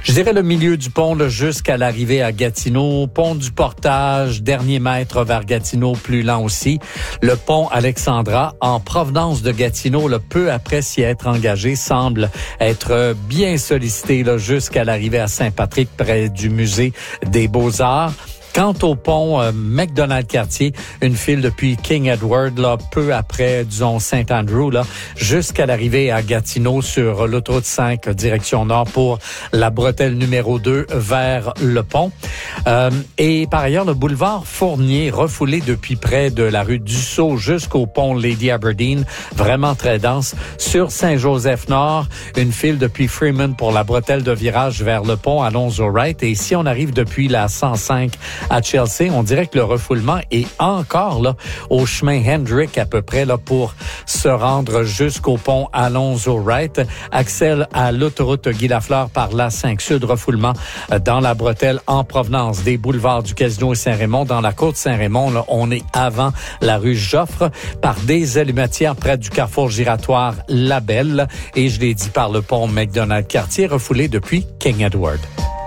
Je dirais le milieu du pont là, jusqu'à l'arrivée à Gatineau. Pont du Portage, dernier mètre vers Gatineau, plus lent aussi. Le pont Alexandra, en provenance de Gatineau, là, peu après s'y être engagé, semble être bien sollicité là, jusqu'à l'arrivée à Saint-Patrick, près du musée des Beaux-Arts. Quant au pont McDonald-Cartier, une file depuis King Edward, là, peu après, disons, Saint-Andrew, là, jusqu'à l'arrivée à Gatineau sur l'autoroute 5, direction nord pour la bretelle numéro 2 vers le pont. Et par ailleurs, le boulevard Fournier, refoulé depuis près de la rue Dussault jusqu'au pont Lady Aberdeen, vraiment très dense. Sur Saint-Joseph-Nord, une file depuis Freeman pour la bretelle de virage vers le pont Alonzo-Wright. Et si on arrive depuis la 105 à Chelsea, on dirait que le refoulement est encore là au chemin Hendrick à peu près là pour se rendre jusqu'au pont Alonzo-Wright. Accès à l'autoroute Guy Lafleur par la 5 Sud, refoulement dans la bretelle en provenance des boulevards du Casino et Saint-Raymond. Dans la côte Saint-Raymond, là, on est avant la rue Joffre par des allumetières près du carrefour giratoire La Belle. Et je l'ai dit par le pont McDonald-Cartier, refoulé depuis King Edward.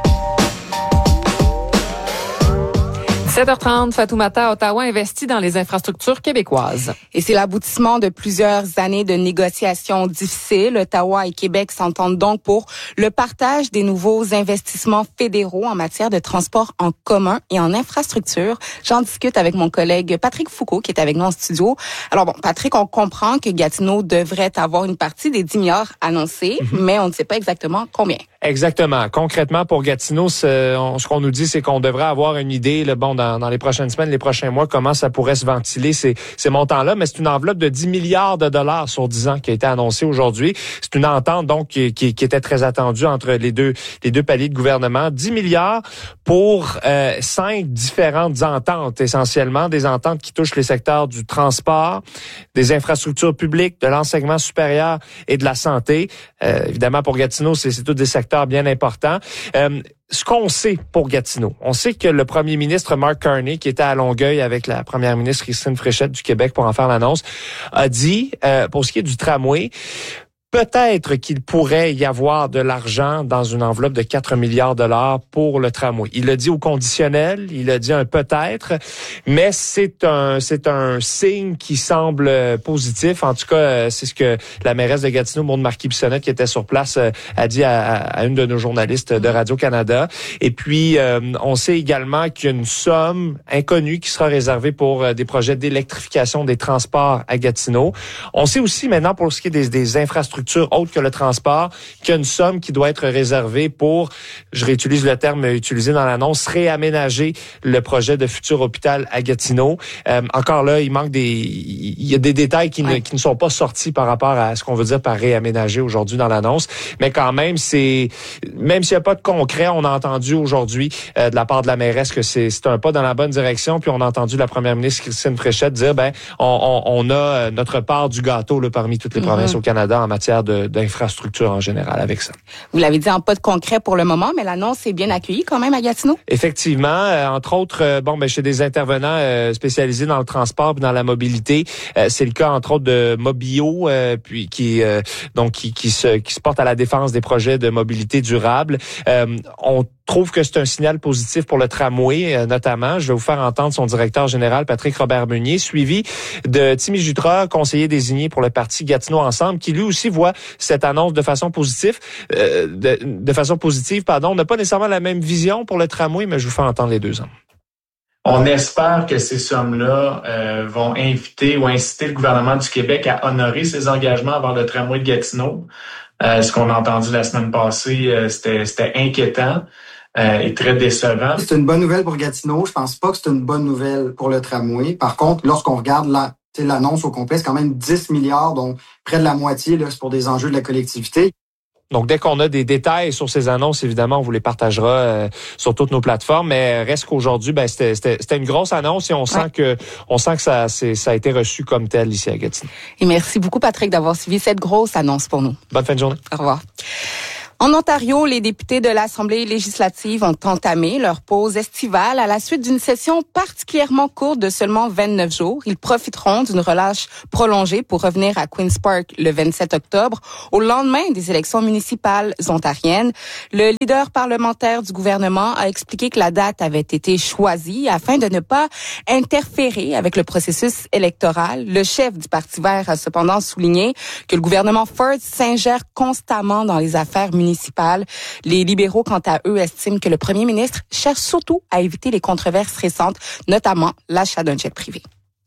7h30, Fatoumata, Ottawa investit dans les infrastructures québécoises. Et c'est l'aboutissement de plusieurs années de négociations difficiles. Ottawa et Québec s'entendent donc pour le partage des nouveaux investissements fédéraux en matière de transport en commun et en infrastructure. J'en discute avec mon collègue Patrick Foucault qui est avec nous en studio. Alors bon, Patrick, on comprend que Gatineau devrait avoir une partie des 10 milliards annoncés, mais on ne sait pas exactement combien. Exactement. Concrètement, pour Gatineau, ce qu'on nous dit, c'est qu'on devrait avoir une idée, dans les prochaines semaines, les prochains mois, comment ça pourrait se ventiler ces montants-là. Mais c'est une enveloppe de 10 milliards de dollars sur 10 ans qui a été annoncée aujourd'hui. C'est une entente, donc, qui était très attendue entre les deux paliers de gouvernement. 10 milliards pour 5 différentes ententes, essentiellement. Des ententes qui touchent les secteurs du transport, des infrastructures publiques, de l'enseignement supérieur et de la santé. Évidemment, pour Gatineau, c'est tous des secteurs bien importants. Ce qu'on sait pour Gatineau, on sait que le premier ministre Mark Carney, qui était à Longueuil avec la première ministre Christine Fréchette du Québec pour en faire l'annonce, a dit, pour ce qui est du tramway, peut-être qu'il pourrait y avoir de l'argent dans une enveloppe de 4 milliards de dollars pour le tramway. Il l'a dit au conditionnel, il a dit un peut-être, mais c'est un signe qui semble positif. En tout cas, c'est ce que la mairesse de Gatineau, Maude Marquis-Bissonnette, qui était sur place, a dit à une de nos journalistes de Radio-Canada. Et puis, on sait également qu'il y a une somme inconnue qui sera réservée pour des projets d'électrification des transports à Gatineau. On sait aussi maintenant, pour ce qui est des infrastructures autres que le transport, qu'il y a une somme qui doit être réservée pour, je réutilise le terme utilisé dans l'annonce, réaménager le projet de futur hôpital à Gatineau. Encore là, il y a des détails qui ne sont pas sortis par rapport à ce qu'on veut dire par réaménager aujourd'hui dans l'annonce. Mais quand même, même s'il n'y a pas de concret, on a entendu aujourd'hui de la part de la mairesse que c'est un pas dans la bonne direction. Puis on a entendu la première ministre Christine Fréchette dire, on a notre part du gâteau là, parmi toutes les provinces au Canada en matière d'infrastructures en général avec ça. Vous l'avez dit, en pas de concret pour le moment, mais l'annonce est bien accueillie quand même à Gatineau? Effectivement. Entre autres, chez des intervenants spécialisés dans le transport et dans la mobilité, c'est le cas entre autres de Mobio, puis qui se porte à la défense des projets de mobilité durable. On trouve que c'est un signal positif pour le tramway, notamment. Je vais vous faire entendre son directeur général, Patrick Robert-Meunier, suivi de Timmy Jutras, conseiller désigné pour le parti Gatineau Ensemble, qui lui aussi voit cette annonce de façon positive. On n'a pas nécessairement la même vision pour le tramway, mais je vous fais entendre les deux hommes. On espère que ces sommes-là vont inviter ou inciter le gouvernement du Québec à honorer ses engagements envers le tramway de Gatineau. Ce qu'on a entendu la semaine passée, c'était inquiétant. Et très décevant. C'est une bonne nouvelle pour Gatineau. Je pense pas que c'est une bonne nouvelle pour le tramway. Par contre, lorsqu'on regarde l'annonce au complet, c'est quand même 10 milliards, donc près de la moitié, là, c'est pour des enjeux de la collectivité. Donc, dès qu'on a des détails sur ces annonces, évidemment, on vous les partagera sur toutes nos plateformes. Mais reste qu'aujourd'hui, c'était une grosse annonce et on sent que ça a été reçu comme tel ici à Gatineau. Et merci beaucoup, Patrick, d'avoir suivi cette grosse annonce pour nous. Bonne fin de journée. Au revoir. En Ontario, les députés de l'Assemblée législative ont entamé leur pause estivale à la suite d'une session particulièrement courte de seulement 29 jours. Ils profiteront d'une relâche prolongée pour revenir à Queen's Park le 27 octobre, au lendemain des élections municipales ontariennes. Le leader parlementaire du gouvernement a expliqué que la date avait été choisie afin de ne pas interférer avec le processus électoral. Le chef du Parti vert a cependant souligné que le gouvernement Ford s'ingère constamment dans les affaires municipales. Les libéraux, quant à eux, estiment que le premier ministre cherche surtout à éviter les controverses récentes, notamment l'achat d'un jet privé.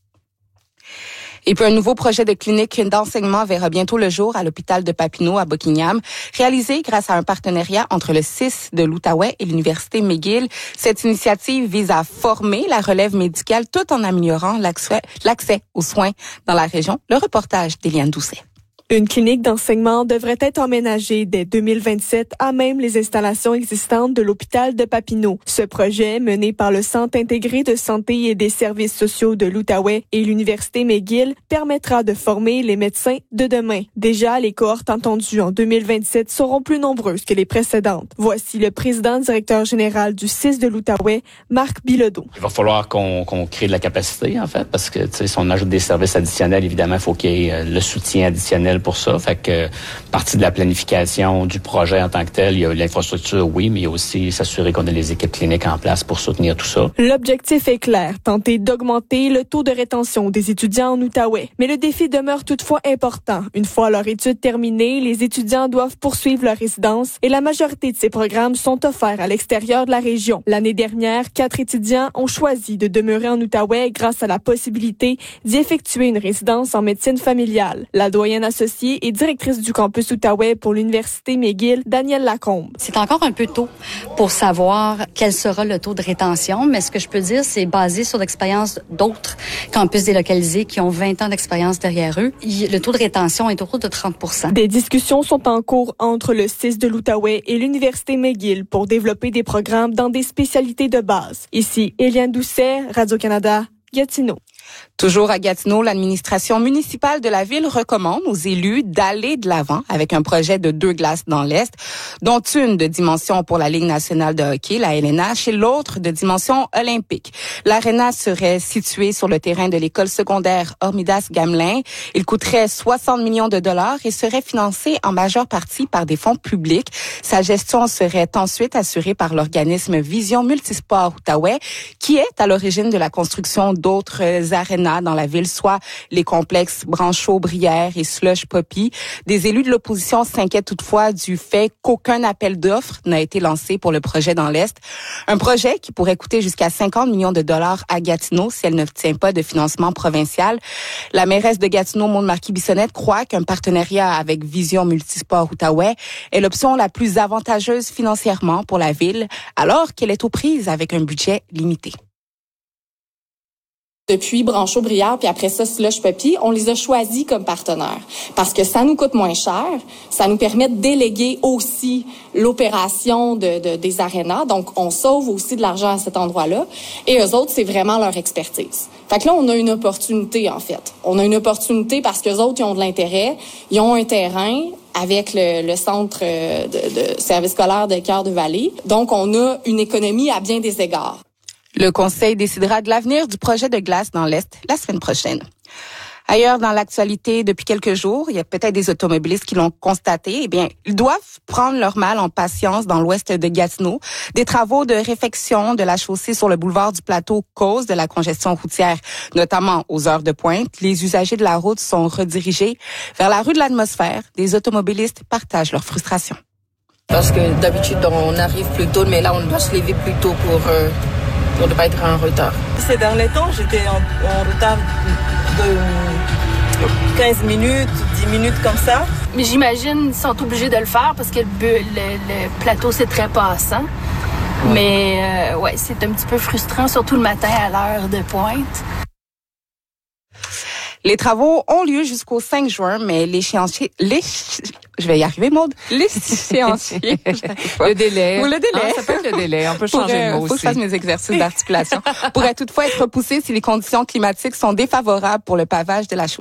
Et puis un nouveau projet de clinique d'enseignement verra bientôt le jour à l'hôpital de Papineau à Buckingham, réalisé grâce à un partenariat entre le CIS de l'Outaouais et l'Université McGill. Cette initiative vise à former la relève médicale tout en améliorant l'accès aux soins dans la région. Le reportage d'Éliane Doucet. Une clinique d'enseignement devrait être emménagée dès 2027 à même les installations existantes de l'hôpital de Papineau. Ce projet, mené par le Centre intégré de santé et des services sociaux de l'Outaouais et l'Université McGill, permettra de former les médecins de demain. Déjà, les cohortes entendues en 2027 seront plus nombreuses que les précédentes. Voici le président-directeur général du CIS de l'Outaouais, Marc Bilodeau. Il va falloir qu'on crée de la capacité, en fait, parce que si on ajoute des services additionnels, évidemment, il faut qu'il y ait le soutien additionnel pour ça. Fait que partie de la planification du projet en tant que tel, il y a l'infrastructure, oui, mais il y a aussi s'assurer qu'on a les équipes cliniques en place pour soutenir tout ça. L'objectif est clair, tenter d'augmenter le taux de rétention des étudiants en Outaouais. Mais le défi demeure toutefois important. Une fois leur étude terminée, les étudiants doivent poursuivre leur résidence et la majorité de ces programmes sont offerts à l'extérieur de la région. L'année dernière, 4 étudiants ont choisi de demeurer en Outaouais grâce à la possibilité d'y effectuer une résidence en médecine familiale. La doyenne associée et directrice du campus Outaouais pour l'Université McGill, Danielle Lacombe. C'est encore un peu tôt pour savoir quel sera le taux de rétention, mais ce que je peux dire, c'est basé sur l'expérience d'autres campus délocalisés qui ont 20 ans d'expérience derrière eux. Le taux de rétention est autour de 30%. Des discussions sont en cours entre le CIS de l'Outaouais et l'Université McGill pour développer des programmes dans des spécialités de base. Ici, Éliane Doucet, Radio-Canada, Gatineau. Toujours à Gatineau, l'administration municipale de la ville recommande aux élus d'aller de l'avant avec un projet de 2 glaces dans l'Est, dont une de dimension pour la Ligue nationale de hockey, la LNH, et l'autre de dimension olympique. L'aréna serait située sur le terrain de l'école secondaire Hormidas-Gamelin. Il coûterait 60 millions de dollars et serait financé en majeure partie par des fonds publics. Sa gestion serait ensuite assurée par l'organisme Vision Multisport Outaouais, qui est à l'origine de la construction d'autres arénas dans la ville, soit les complexes Branchot-Brière et Slush-Poppy. Des élus de l'opposition s'inquiètent toutefois du fait qu'aucun appel d'offres n'a été lancé pour le projet dans l'Est. Un projet qui pourrait coûter jusqu'à 50 millions de dollars à Gatineau si elle n'obtient pas de financement provincial. La mairesse de Gatineau, Maude Marquis-Bissonnette, croit qu'un partenariat avec Vision Multisport Outaouais est l'option la plus avantageuse financièrement pour la ville, alors qu'elle est aux prises avec un budget limité. Depuis Branchot-Brière, puis après ça, Slush-Poppy, on les a choisis comme partenaires parce que ça nous coûte moins cher, ça nous permet de déléguer aussi l'opération des arénas, donc on sauve aussi de l'argent à cet endroit-là, et eux autres, c'est vraiment leur expertise. Fait que là, on a une opportunité, en fait. On a une opportunité parce qu'eux autres, ils ont de l'intérêt, ils ont un terrain avec le centre de service scolaire de Cœur-de-Vallée, donc on a une économie à bien des égards. Le Conseil décidera de l'avenir du projet de glace dans l'Est la semaine prochaine. Ailleurs dans l'actualité, depuis quelques jours, il y a peut-être des automobilistes qui l'ont constaté. Eh bien, ils doivent prendre leur mal en patience dans l'ouest de Gatineau. Des travaux de réfection de la chaussée sur le boulevard du Plateau causent de la congestion routière, notamment aux heures de pointe. Les usagers de la route sont redirigés vers la rue de l'Atmosphère. Des automobilistes partagent leur frustration. Parce que d'habitude, on arrive plus tôt, mais là, on doit se lever plus tôt pour ne pas être en retard. Ces derniers temps, j'étais en retard de 15 minutes, 10 minutes comme ça. Mais j'imagine qu'ils sont obligés de le faire parce que le plateau, c'est très passant. Mais ouais, c'est un petit peu frustrant, surtout le matin à l'heure de pointe. Les travaux ont lieu jusqu'au 5 juin, mais je vais y arriver, Maude. L'échéancier. Le délai. Ou le délai. Ah, ça peut être le délai. On peut changer le mot aussi. Faut que je fasse mes exercices d'articulation. Pourrait toutefois être repoussé si les conditions climatiques sont défavorables pour le pavage de la chaussée.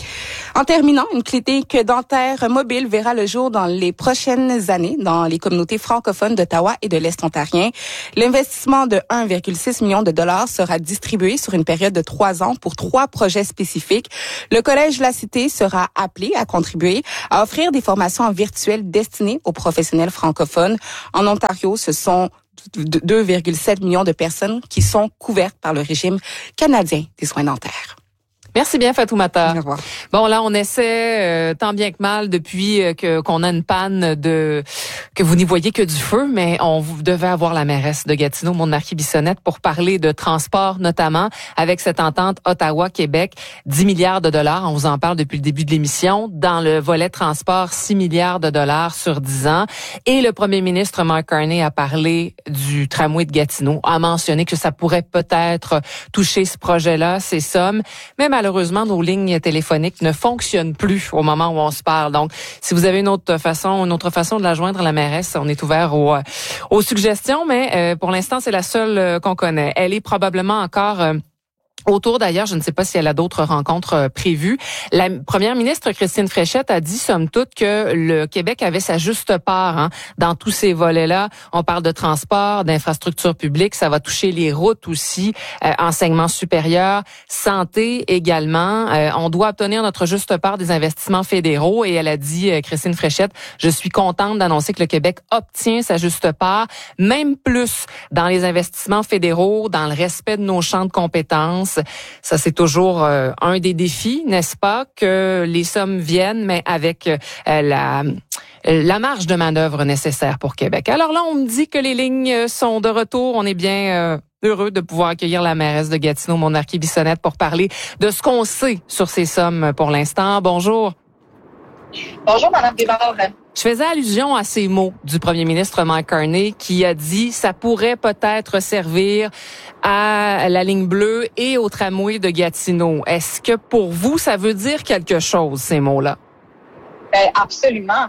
En terminant, une clinique dentaire mobile verra le jour dans les prochaines années dans les communautés francophones d'Ottawa et de l'Est ontarien. L'investissement de 1,6 million de dollars sera distribué sur une période de 3 ans pour 3 projets spécifiques. Le Collège de la Cité sera appelé à contribuer à offrir des formations virtuelles destinées aux professionnels francophones. En Ontario, ce sont 2,7 millions de personnes qui sont couvertes par le régime canadien des soins dentaires. Merci bien, Fatoumata. Au revoir. Bon, là, on essaie tant bien que mal depuis qu'on a une panne que vous n'y voyez que du feu, mais on devait avoir la mairesse de Gatineau, Maude Marquis-Bissonnette, pour parler de transport, notamment avec cette entente Ottawa-Québec, 10 milliards de dollars. On vous en parle depuis le début de l'émission. Dans le volet transport, 6 milliards de dollars sur 10 ans. Et le premier ministre Mark Carney a parlé du tramway de Gatineau, a mentionné que ça pourrait peut-être toucher ce projet-là, ces sommes. Mais malheureusement, nos lignes téléphoniques ne fonctionnent plus au moment où on se parle. Donc, si vous avez une autre façon de la joindre, la mairesse, on est ouvert aux suggestions, mais pour l'instant, c'est la seule qu'on connaît. Elle est probablement encore autour, d'ailleurs, je ne sais pas si elle a d'autres rencontres prévues. La première ministre Christine Fréchette a dit, somme toute, que le Québec avait sa juste part dans tous ces volets-là. On parle de transport, d'infrastructures publiques, ça va toucher les routes aussi, enseignement supérieur, santé également. On doit obtenir notre juste part des investissements fédéraux et elle a dit, Christine Fréchette, je suis contente d'annoncer que le Québec obtient sa juste part, même plus dans les investissements fédéraux, dans le respect de nos champs de compétences. Ça, c'est toujours un des défis, n'est-ce pas, que les sommes viennent, mais avec la marge de manœuvre nécessaire pour Québec. Alors là, on me dit que les lignes sont de retour. On est bien heureux de pouvoir accueillir la mairesse de Gatineau, Maude Marquis-Bissonnette, pour parler de ce qu'on sait sur ces sommes pour l'instant. Bonjour. Bonjour, Mme Guimard. Je faisais allusion à ces mots du premier ministre Mark Carney qui a dit ça pourrait peut-être servir à la ligne bleue et au tramway de Gatineau. Est-ce que pour vous, ça veut dire quelque chose, ces mots-là? Absolument.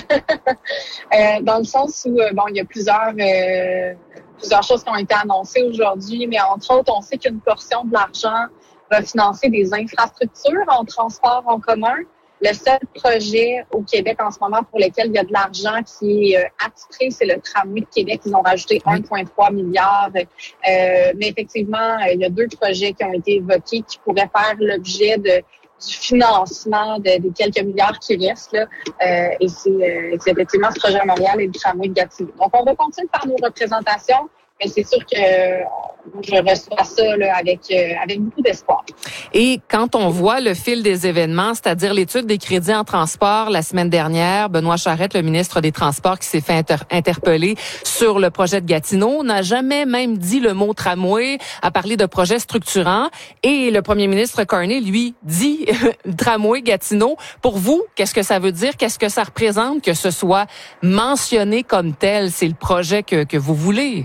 Dans le sens où, il y a plusieurs choses qui ont été annoncées aujourd'hui, mais entre autres, on sait qu'une portion de l'argent va financer des infrastructures en transport en commun. Le seul projet au Québec en ce moment pour lequel il y a de l'argent qui est attitré, c'est le tramway de Québec. Ils ont rajouté 1,3 milliard. Mais effectivement, il y a 2 projets qui ont été évoqués qui pourraient faire l'objet du financement des quelques milliards qui restent. Là. Et c'est effectivement ce projet à Montréal et le tramway de Gatineau. Donc, on va continuer de faire nos représentations. Mais c'est sûr que je reçois ça là, avec beaucoup d'espoir. Et quand on voit le fil des événements, c'est-à-dire l'étude des crédits en transport la semaine dernière, Benoît Charette, le ministre des Transports, qui s'est fait interpeller sur le projet de Gatineau, n'a jamais même dit le mot tramway, a parlé de projet structurant. Et le premier ministre Carney, lui, dit tramway Gatineau. Pour vous, qu'est-ce que ça veut dire? Qu'est-ce que ça représente que ce soit mentionné comme tel? C'est le projet que vous voulez?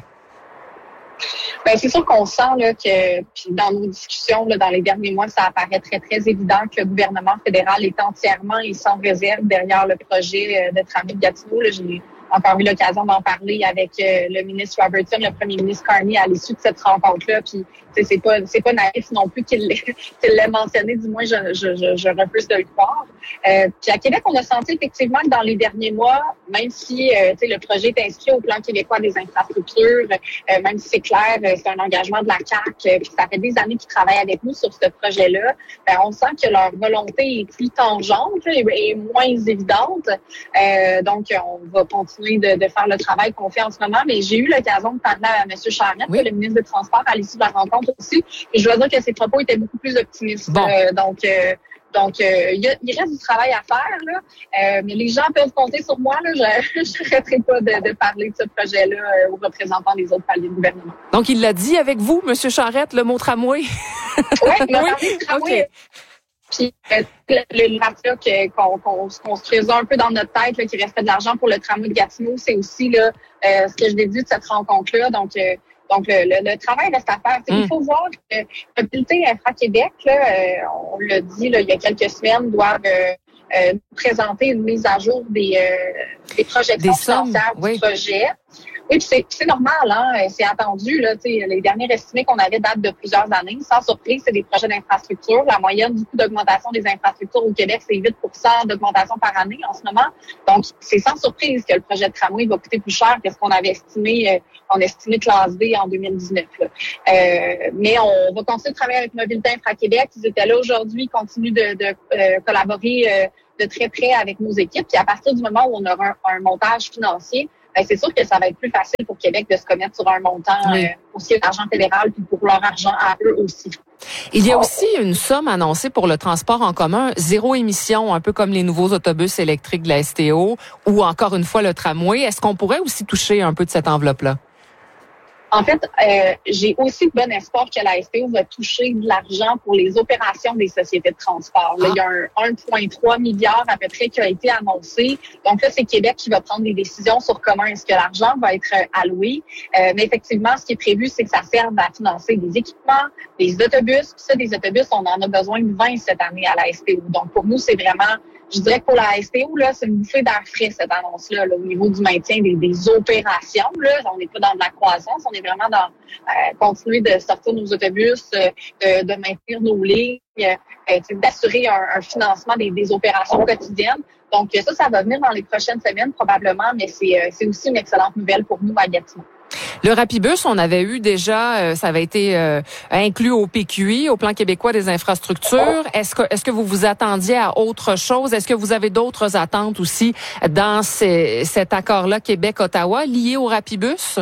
C'est sûr qu'on sent là, que puis dans nos discussions là, dans les derniers mois, ça apparaît très, très évident que le gouvernement fédéral est entièrement et sans réserve derrière le projet de tramway de Gatineau. Là, j'ai encore eu l'occasion d'en parler avec le ministre Robertson, le premier ministre Carney à l'issue de cette rencontre-là. Puis c'est pas naïf non plus qu'il l'ait mentionné, du moins je refuse de le croire. Puis à Québec, on a senti effectivement que dans les derniers mois, même si le projet est inscrit au plan québécois des infrastructures, même si c'est clair, c'est un engagement de la CAQ, puis ça fait des années qu'ils travaillent avec nous sur ce projet-là, on sent que leur volonté est plus tangente et moins évidente. Donc, on va continuer de faire le travail qu'on fait en ce moment, mais j'ai eu l'occasion de parler à M. Charette, le ministre des Transports, à l'issue de la rencontre aussi, et je dois dire que ses propos étaient beaucoup plus optimistes. Bon. Donc, il reste du travail à faire, là, mais les gens peuvent compter sur moi. Là, je n'arrêterai pas de parler de ce projet-là aux représentants des autres paliers de gouvernement. Donc, il l'a dit avec vous, M. Charette, le mot tramway? Oui, le tramway. Okay. Puis le narratif qu'on se creusait un peu dans notre tête, là, qu'il restait de l'argent pour le tramway de Gatineau, c'est aussi là ce que je déduis de cette rencontre-là. Donc le travail reste à faire. Il faut voir que Mobilité Infra-Québec, on l'a dit là, il y a quelques semaines, doivent présenter une mise à jour des projections financières du projet. Oui, puis c'est normal, hein, c'est attendu. Là, les derniers estimés qu'on avait datent de plusieurs années. Sans surprise, c'est des projets d'infrastructure. La moyenne du coût d'augmentation des infrastructures au Québec, c'est 8% d'augmentation par année en ce moment. Donc, c'est sans surprise que le projet de tramway va coûter plus cher que ce qu'on avait estimé. On estimait classe D en 2019. Mais on va continuer de travailler avec Mobilité Infra-Québec. Ils étaient là aujourd'hui, ils continuent de collaborer de très près avec nos équipes. Puis à partir du moment où on aura un montage financier, c'est sûr que ça va être plus facile pour Québec de se commettre sur un montant pour ce qui est d'argent fédéral puis pour leur argent à eux aussi. Il y a aussi une somme annoncée pour le transport en commun, 0 émission, un peu comme les nouveaux autobus électriques de la STO ou encore une fois le tramway. Est-ce qu'on pourrait aussi toucher un peu de cette enveloppe-là? En fait, j'ai aussi bon espoir que la STO va toucher de l'argent pour les opérations des sociétés de transport. Là, il y a un 1,3 milliard à peu près qui a été annoncé. Donc là, c'est Québec qui va prendre des décisions sur comment est-ce que l'argent va être alloué. Mais effectivement, ce qui est prévu, c'est que ça serve à financer des équipements, des autobus. Puis ça, des autobus, on en a besoin de 20 cette année à la STO. Donc pour nous, c'est vraiment... Je dirais que pour la STO, là, c'est une bouffée d'air frais, cette annonce-là, là, au niveau du maintien des opérations. Là. On n'est pas dans de la croissance, on est vraiment dans continuer de sortir nos autobus, de maintenir nos lignes, d'assurer un financement des opérations quotidiennes. Donc ça va venir dans les prochaines semaines probablement, mais c'est aussi une excellente nouvelle pour nous à Gatineau. Le Rapibus, on avait eu déjà, ça avait été inclus au PQI, au Plan québécois des infrastructures. Est-ce que vous vous attendiez à autre chose? Est-ce que vous avez d'autres attentes aussi dans cet accord-là Québec-Ottawa lié au Rapibus?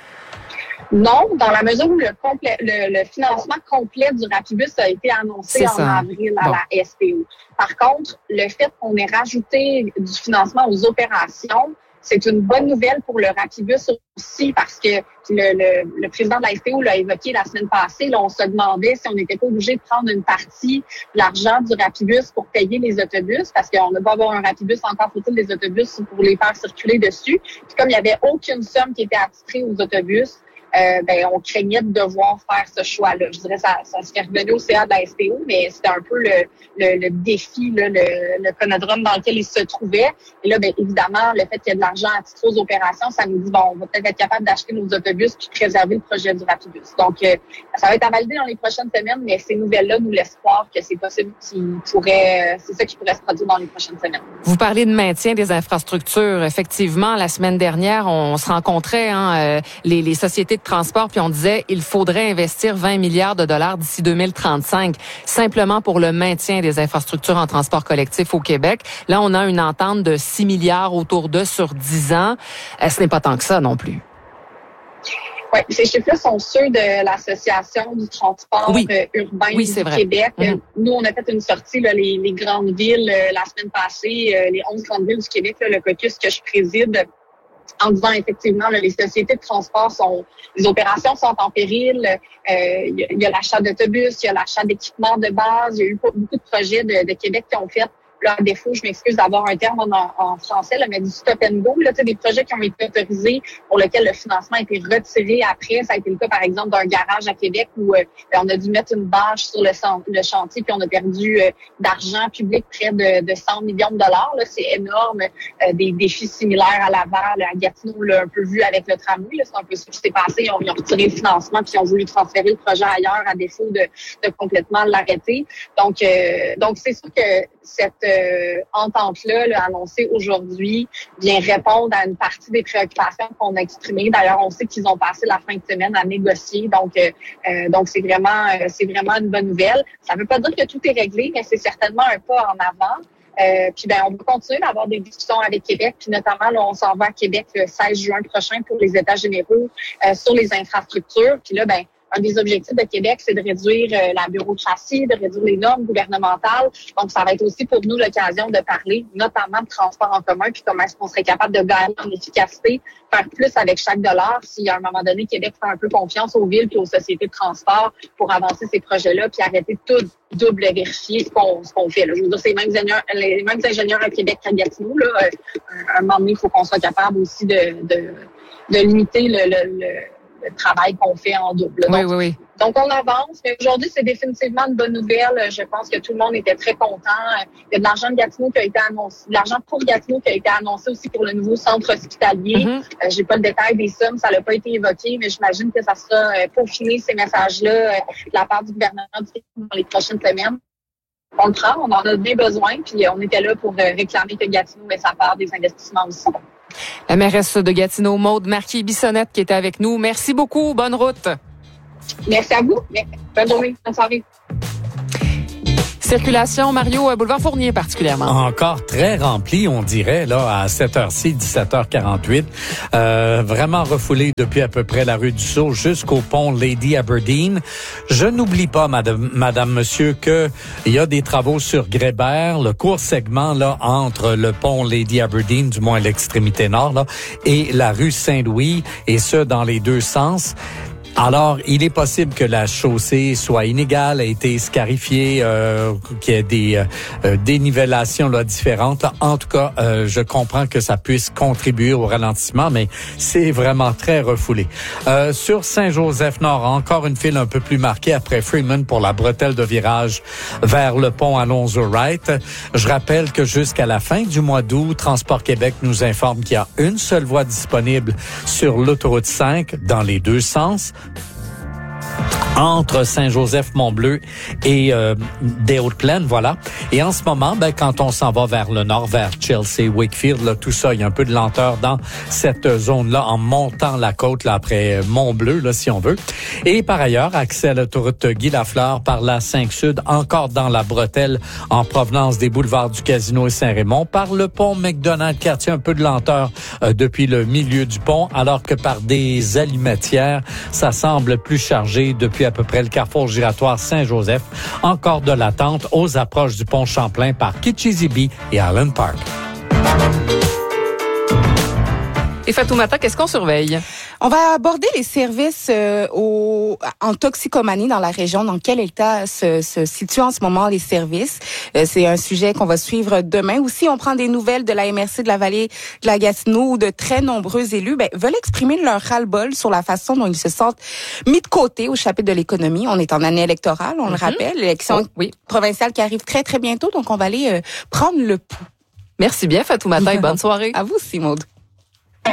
Non, dans la mesure où le financement complet du Rapibus a été annoncé en avril à la STO. Par contre, le fait qu'on ait rajouté du financement aux opérations, c'est une bonne nouvelle pour le Rapibus aussi parce que le président de la STO l'a évoqué la semaine passée. Là, on se demandait si on n'était pas obligé de prendre une partie de l'argent du Rapibus pour payer les autobus parce qu'on ne va pas avoir un Rapibus, encore faut-il des autobus pour les faire circuler dessus. Puis comme il n'y avait aucune somme qui était attitrée aux autobus, on craignait de devoir faire ce choix-là. Je dirais ça se fait revenir au CA de la STO, mais c'était un peu le défi, là, le conodrome dans lequel il se trouvait. Et là, évidemment, le fait qu'il y ait de l'argent attitré aux opérations, ça nous dit, on va peut-être être capable d'acheter nos autobus puis préserver le projet du Rapibus. Donc, ça va être à valider dans les prochaines semaines, mais ces nouvelles-là nous laissent croire que c'est possible c'est ça qui pourrait se produire dans les prochaines semaines. Vous parlez de maintien des infrastructures. Effectivement, la semaine dernière, on se rencontrait, les sociétés de transport, puis on disait il faudrait investir 20 milliards de dollars d'ici 2035, simplement pour le maintien des infrastructures en transport collectif au Québec. Là, on a une entente de 6 milliards autour d'eux sur 10 ans. Ce n'est pas tant que ça non plus. Oui, ces chiffres-là sont ceux de l'Association du transport urbain du Québec. Nous, on a fait une sortie, là, les grandes villes, la semaine passée, les 11 grandes villes du Québec, là, le caucus que je préside, en disant effectivement, là, les sociétés de transport les opérations sont en péril. Il y a l'achat d'autobus, il y a l'achat d'équipements de base. Il y a eu beaucoup de projets de Québec qui ont fait. Là, à défaut, je m'excuse d'avoir un terme en français, là, mais du stop and go, là, des projets qui ont été autorisés pour lesquels le financement a été retiré après. Ça a été le cas, par exemple, d'un garage à Québec où on a dû mettre une bâche sur le chantier puis on a perdu d'argent public près de 100 millions de dollars. Là, c'est énorme. Des défis similaires à Laval, à Gatineau, là, un peu vu avec le tramway. Là, c'est un peu ce qui s'est passé. Ils ont retiré le financement puis ils ont voulu transférer le projet ailleurs à défaut de complètement l'arrêter. Donc c'est sûr que cette entente-là, annoncée aujourd'hui, vient répondre à une partie des préoccupations qu'on a exprimées. D'ailleurs, on sait qu'ils ont passé la fin de semaine à négocier. Donc c'est vraiment une bonne nouvelle. Ça ne veut pas dire que tout est réglé, mais c'est certainement un pas en avant. Puis on va continuer d'avoir des discussions avec Québec, puis notamment là, on s'en va à Québec le 16 juin prochain pour les États généraux sur les infrastructures. Puis là, un des objectifs de Québec, c'est de réduire la bureaucratie, de réduire les normes gouvernementales. Donc, ça va être aussi pour nous l'occasion de parler notamment de transport en commun, puis comment est-ce qu'on serait capable de gagner en efficacité, faire plus avec chaque dollar. Si à un moment donné, Québec fait un peu confiance aux villes puis aux sociétés de transport pour avancer ces projets-là, puis arrêter de tout double vérifier ce qu'on fait. Là. Je veux dire, c'est les mêmes ingénieurs à Québec qu'à Gatineau. Là, un moment donné, il faut qu'on soit capable aussi de limiter travail qu'on fait en double. Oui. Donc, on avance, mais aujourd'hui, c'est définitivement une bonne nouvelle. Je pense que tout le monde était très content. Il y a de l'argent de Gatineau qui a été annoncé, de l'argent pour Gatineau qui a été annoncé aussi pour le nouveau centre hospitalier. J'ai pas le détail des sommes, ça n'a pas été évoqué, mais j'imagine que ça sera peaufiné, ces messages-là, de la part du gouvernement dans les prochaines semaines. On le prend, on en a bien besoin, puis on était là pour réclamer que Gatineau met sa part des investissements aussi. La mairesse de Gatineau, Maude Marquis-Bissonnette, qui était avec nous. Merci beaucoup. Bonne route. Merci à vous. Bonne journée. Bonne soirée. Circulation, Mario, boulevard Fournier particulièrement. Encore très rempli, on dirait, là, à cette heure-ci, 17h48. Vraiment refoulé depuis à peu près la rue du Sceau jusqu'au pont Lady Aberdeen. Je n'oublie pas, madame, monsieur, que il y a des travaux sur Grébert, le court segment, là, entre le pont Lady Aberdeen, du moins l'extrémité nord, là, et la rue Saint-Louis, et ce, dans les deux sens. Alors, il est possible que la chaussée soit inégale, a été scarifiée, qu'il y ait des dénivellations là différentes. En tout cas, je comprends que ça puisse contribuer au ralentissement, mais c'est vraiment très refoulé. Sur Saint-Joseph-Nord, encore une file un peu plus marquée après Freeman pour la bretelle de virage vers le pont Alonzo-Wright. Je rappelle que jusqu'à la fin du mois d'août, Transport Québec nous informe qu'il y a une seule voie disponible sur l'autoroute 5 dans les deux sens, entre Saint-Joseph-Mont-Bleu et des Hautes-Plaines, voilà. Et en ce moment, quand on s'en va vers le nord, vers Chelsea, Wakefield, là, tout ça, il y a un peu de lenteur dans cette zone-là en montant la côte, là, après Mont-Bleu, là, si on veut. Et par ailleurs, accès à l'autoroute Guy-Lafleur par la 5 Sud, encore dans la bretelle en provenance des boulevards du Casino et Saint-Raymond, par le pont McDonald-Cartier, un peu de lenteur depuis le milieu du pont, alors que par des allumettières, ça semble plus chargé depuis à peu près le carrefour giratoire Saint-Joseph. Encore de l'attente aux approches du pont Champlain par Kitchizibi et Allen Park. Et Fatoumata, qu'est-ce qu'on surveille? On va aborder les services en toxicomanie dans la région. Dans quel état se situent en ce moment les services? C'est un sujet qu'on va suivre demain. Aussi, on prend des nouvelles de la MRC de la vallée de la Gatineau où de très nombreux élus veulent exprimer leur ras-le-bol sur la façon dont ils se sentent mis de côté au chapitre de l'économie. On est en année électorale, on le rappelle. L'élection provinciale qui arrive très, très bientôt. Donc, on va aller prendre le pouls. Merci bien, Fatoumata, et bonne soirée. À vous aussi, Maude.